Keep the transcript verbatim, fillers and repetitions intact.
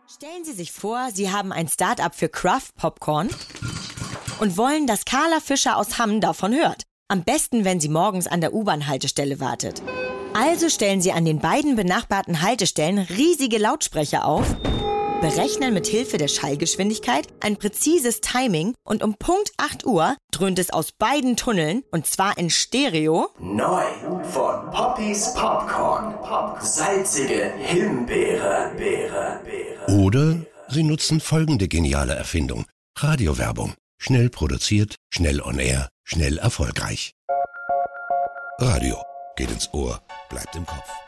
Stellen Sie sich vor, Sie haben ein Start-up für Craft Popcorn und wollen, dass Carla Fischer aus Hamm davon hört. Am besten, wenn sie morgens an der U-Bahn-Haltestelle wartet. Also stellen Sie an den beiden benachbarten Haltestellen riesige Lautsprecher auf, berechnen mit Hilfe der Schallgeschwindigkeit ein präzises Timing und um Punkt acht Uhr dröhnt es aus beiden Tunneln, und zwar in Stereo. Neu von Poppys Popcorn. Salzige Himbeere. Beere, Beere. Oder Sie nutzen folgende geniale Erfindung. Radiowerbung. Schnell produziert, schnell on air, schnell erfolgreich. Radio geht ins Ohr, bleibt im Kopf.